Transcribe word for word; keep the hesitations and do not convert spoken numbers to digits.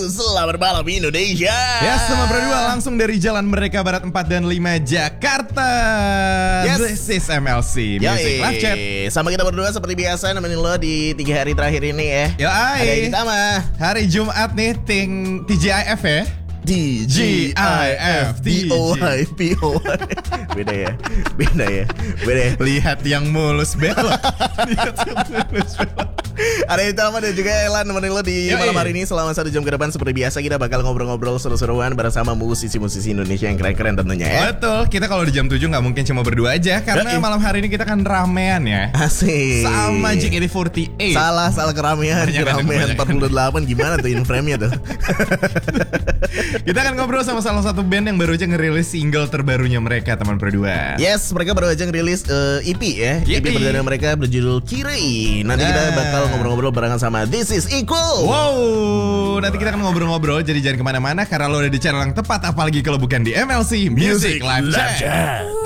Selamat malam Indonesia. Ya, sama berdua langsung dari Jalan Merdeka Barat empat dan lima Jakarta. Yes. This is M L C Music Live Chat. Sama kita berdua seperti biasa nemenin lo di tiga hari terakhir ini ya. Yo, Ada kita mah hari Jumat nih, ting T G I F ya. T G I F P O Y P O Y. Beda ya, beda ya, beda ya. Lihat yang mulus belok. Lihat yang mulus belok. Ada Itama dan juga Elan nemenin lo di Yoi. malam hari ini selama satu jam ke depan. Seperti biasa kita bakal ngobrol-ngobrol seru-seruan bersama musisi-musisi Indonesia yang keren-keren tentunya ya. Betul, kita kalau di jam tujuh nggak mungkin cuma berdua aja. Karena Yoi. malam hari ini kita kan ramean ya. Asik. Sama J K T empat delapan. Salah, salah keramaian, Kebanyakan, keramaian kebanyakan. empat puluh delapan gimana tuh in frame-nya tuh. Kita akan ngobrol sama salah satu band yang baru aja ngerilis single terbarunya mereka, teman berdua. Yes, mereka baru aja ngerilis uh, E P ya. E P Yippee. perdana mereka berjudul Kirei. Nanti kita Nah. bakal ngobrol-ngobrol barengan sama This is Equal. Wow, nanti kita akan ngobrol-ngobrol, jadi jangan kemana-mana karena lo udah di channel yang tepat, apalagi kalau bukan di M L C Music Live Chat.